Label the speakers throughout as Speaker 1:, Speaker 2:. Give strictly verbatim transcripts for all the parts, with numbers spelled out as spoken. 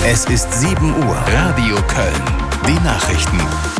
Speaker 1: Es ist sieben Uhr. Radio Köln. Die Nachrichten.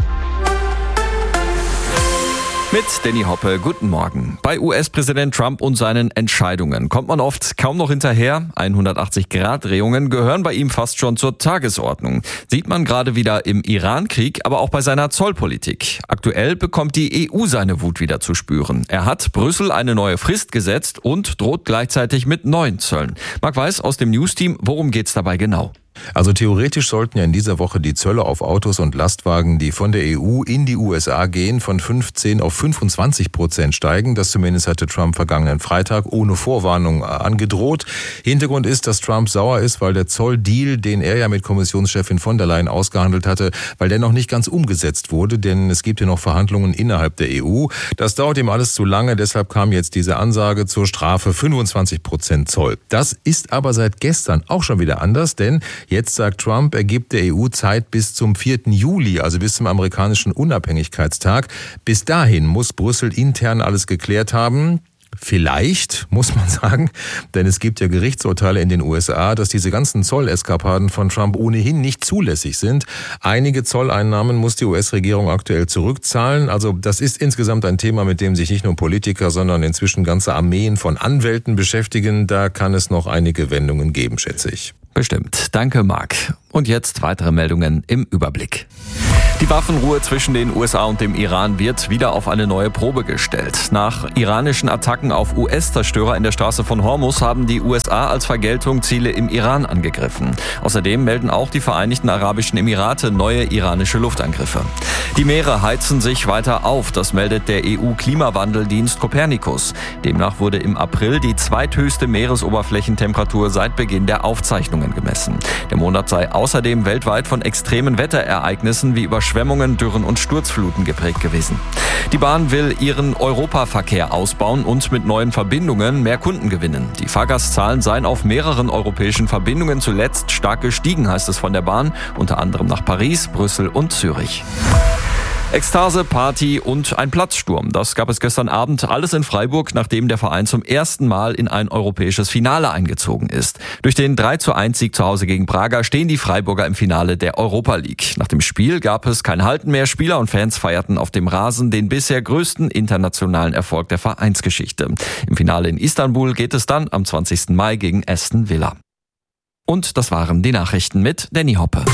Speaker 2: Mit Danny Hoppe, guten Morgen. Bei U S-Präsident Trump und seinen Entscheidungen kommt man oft kaum noch hinterher. hundertachtzig-Grad-Drehungen gehören bei ihm fast schon zur Tagesordnung. Sieht man gerade wieder im Iran-Krieg, aber auch bei seiner Zollpolitik. Aktuell bekommt die E U seine Wut wieder zu spüren. Er hat Brüssel eine neue Frist gesetzt und droht gleichzeitig mit neuen Zöllen. Marc Weiß aus dem News-Team, worum geht's dabei genau?
Speaker 3: Also theoretisch sollten ja in dieser Woche die Zölle auf Autos und Lastwagen, die von der E U in die U S A gehen, von fünfzehn auf fünfundzwanzig Prozent steigen. Das zumindest hatte Trump vergangenen Freitag ohne Vorwarnung angedroht. Hintergrund ist, dass Trump sauer ist, weil der Zolldeal, den er ja mit Kommissionschefin von der Leyen ausgehandelt hatte, weil der noch nicht ganz umgesetzt wurde, denn es gibt ja noch Verhandlungen innerhalb der E U. Das dauert ihm alles zu lange, deshalb kam jetzt diese Ansage zur Strafe fünfundzwanzig Prozent Zoll. Das ist aber seit gestern auch schon wieder anders, denn jetzt sagt Trump, er gibt der E U Zeit bis zum vierten Juli, also bis zum amerikanischen Unabhängigkeitstag. Bis dahin muss Brüssel intern alles geklärt haben. Vielleicht, muss man sagen, denn es gibt ja Gerichtsurteile in den U S A, dass diese ganzen Zolleskapaden von Trump ohnehin nicht zulässig sind. Einige Zolleinnahmen muss die U S-Regierung aktuell zurückzahlen. Also das ist insgesamt ein Thema, mit dem sich nicht nur Politiker, sondern inzwischen ganze Armeen von Anwälten beschäftigen. Da kann es noch einige Wendungen geben, schätze ich.
Speaker 2: Bestimmt. Danke, Marc. Und jetzt weitere Meldungen im Überblick. Die Waffenruhe zwischen den U S A und dem Iran wird wieder auf eine neue Probe gestellt. Nach iranischen Attacken auf U S-Zerstörer in der Straße von Hormuz haben die U S A als Vergeltung Ziele im Iran angegriffen. Außerdem melden auch die Vereinigten Arabischen Emirate neue iranische Luftangriffe. Die Meere heizen sich weiter auf, das meldet der E U-Klimawandeldienst Copernicus. Demnach wurde im April die zweithöchste Meeresoberflächentemperatur seit Beginn der Aufzeichnungen gemessen. Der Monat sei außerdem weltweit von extremen Wetterereignissen wie Überschwemmungen, Dürren und Sturzfluten geprägt gewesen. Die Bahn will ihren Europaverkehr ausbauen und mit neuen Verbindungen mehr Kunden gewinnen. Die Fahrgastzahlen seien auf mehreren europäischen Verbindungen zuletzt stark gestiegen, heißt es von der Bahn, unter anderem nach Paris, Brüssel und Zürich. Ekstase, Party und ein Platzsturm. Das gab es gestern Abend alles in Freiburg, nachdem der Verein zum ersten Mal in ein europäisches Finale eingezogen ist. Durch den drei zu eins Sieg zu Hause gegen Braga stehen die Freiburger im Finale der Europa League. Nach dem Spiel gab es kein Halten mehr. Spieler und Fans feierten auf dem Rasen den bisher größten internationalen Erfolg der Vereinsgeschichte. Im Finale in Istanbul geht es dann am zwanzigsten Mai gegen Aston Villa. Und das waren die Nachrichten mit Danny Hoppe.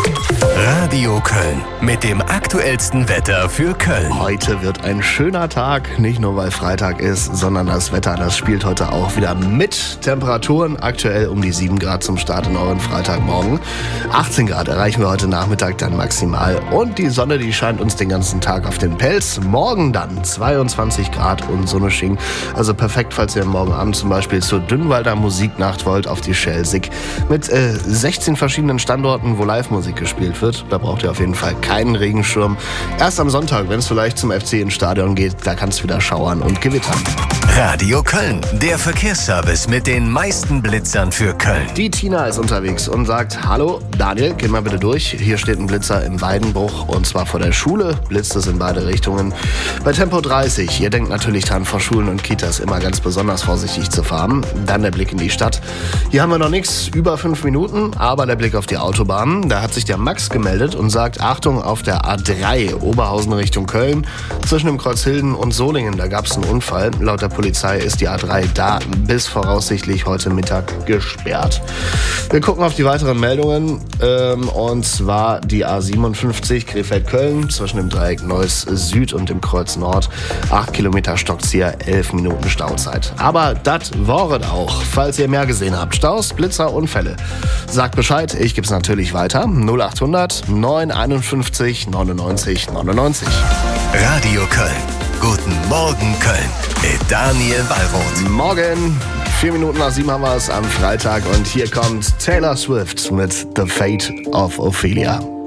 Speaker 1: Radio Köln mit dem aktuellsten Wetter für Köln.
Speaker 4: Heute wird ein schöner Tag, nicht nur weil Freitag ist, sondern das Wetter, das spielt heute auch wieder mit. Temperaturen aktuell um die sieben Grad zum Start in euren Freitagmorgen. achtzehn Grad erreichen wir heute Nachmittag dann maximal. Und die Sonne, die scheint uns den ganzen Tag auf den Pelz. Morgen dann zweiundzwanzig Grad und Sonne schien. Also perfekt, falls ihr morgen Abend zum Beispiel zur Dünnwalder Musiknacht wollt auf die Schelsig mit äh, sechzehn verschiedenen Standorten, wo Live-Musik gespielt wird. Da braucht ihr auf jeden Fall keinen Regenschirm. Erst am Sonntag, wenn es vielleicht zum F C ins Stadion geht, da kann es wieder schauern und gewittern.
Speaker 1: Radio Köln, der Verkehrsservice mit den meisten Blitzern für Köln.
Speaker 4: Die Tina ist unterwegs und sagt, hallo Daniel, geh mal bitte durch. Hier steht ein Blitzer im Weidenbruch und zwar vor der Schule. Blitzt es in beide Richtungen. Bei Tempo dreißig, ihr denkt natürlich dran, vor Schulen und Kitas immer ganz besonders vorsichtig zu fahren. Dann der Blick in die Stadt. Hier haben wir noch nichts, über fünf Minuten, aber der Blick auf die Autobahn. Da hat sich der Max gemeldet und sagt, Achtung, auf der A drei, Oberhausen Richtung Köln. Zwischen dem Kreuz Hilden und Solingen, da gab es einen Unfall. Laut der Polizei ist die A drei da bis voraussichtlich heute Mittag gesperrt. Wir gucken auf die weiteren Meldungen, ähm, und zwar die A siebenundfünfzig Krefeld-Köln zwischen dem Dreieck Neuss Süd und dem Kreuz Nord. acht Kilometer Stockzieher, elf Minuten Stauzeit. Aber das waret auch. Falls ihr mehr gesehen habt, Staus, Blitzer, Unfälle, sagt Bescheid. Ich gebe es natürlich weiter. null achthundert neun einundfünfzig neunundneunzig neunundneunzig.
Speaker 1: Radio Köln. Guten Morgen Köln mit Daniel Wallroth.
Speaker 4: Morgen, vier Minuten nach sieben haben wir es am Freitag und hier kommt Taylor Swift mit The Fate of Ophelia.